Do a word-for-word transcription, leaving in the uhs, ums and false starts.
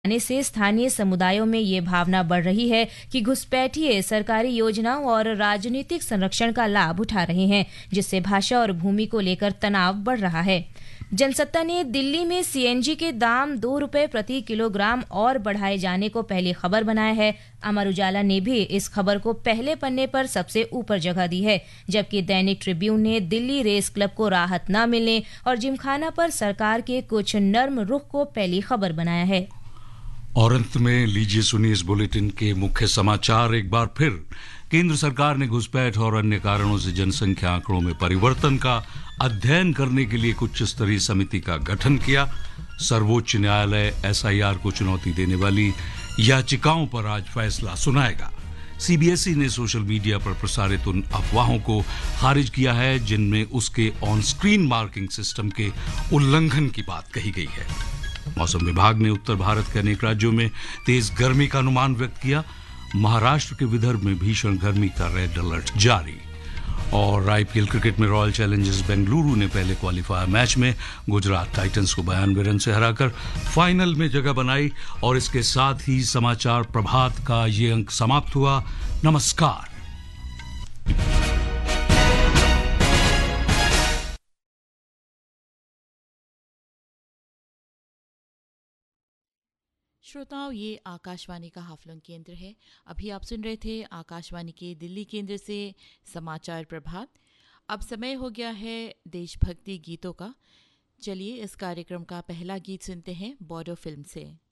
आने से स्थानीय समुदायों में ये भावना बढ़ रही है कि घुसपैठिए सरकारी योजनाओं और राजनीतिक संरक्षण का लाभ उठा रहे हैं, जिससे भाषा और भूमि को लेकर तनाव बढ़ रहा है। जनसत्ता ने दिल्ली में सीएनजी के दाम दो रुपए प्रति किलोग्राम और बढ़ाए जाने को पहली खबर बनाया है। अमर उजाला ने भी इस खबर को पहले पन्ने पर सबसे ऊपर जगह दी है, जबकि दैनिक ट्रिब्यून ने दिल्ली रेस क्लब को राहत न मिलने और जिमखाना पर सरकार के कुछ नर्म रुख को पहली खबर बनाया है। और अंत में लीजिए सुनिए इस बुलेटिन के मुख्य समाचार एक बार फिर। केंद्र सरकार ने घुसपैठ और अन्य कारणों से जनसंख्या आंकड़ों में परिवर्तन का अध्ययन करने के लिए उच्च स्तरीय समिति का गठन किया। सर्वोच्च न्यायालय एसआईआर को चुनौती देने वाली याचिकाओं पर आज फैसला सुनाएगा। सीबीएसई ने सोशल मीडिया पर प्रसारित उन अफवाहों को खारिज किया है जिनमें उसके ऑन स्क्रीन मार्किंग सिस्टम के उल्लंघन की बात कही गई है। मौसम विभाग ने उत्तर भारत के अनेक राज्यों में तेज गर्मी का अनुमान व्यक्त किया। महाराष्ट्र के विदर्भ में भीषण गर्मी का रेड अलर्ट जारी। और आईपीएल क्रिकेट में रॉयल चैलेंजर्स बेंगलुरु ने पहले क्वालिफायर मैच में गुजरात टाइटंस को बयानवे रन से हराकर फाइनल में जगह बनाई। और इसके साथ ही समाचार प्रभात का ये अंक समाप्त हुआ। नमस्कार। श्रोताओं, ये आकाशवाणी का हाफलंग केंद्र है। अभी आप सुन रहे थे आकाशवाणी के दिल्ली केंद्र से समाचार प्रभात। अब समय हो गया है देशभक्ति गीतों का। चलिए इस कार्यक्रम का पहला गीत सुनते हैं बॉर्डर फिल्म से।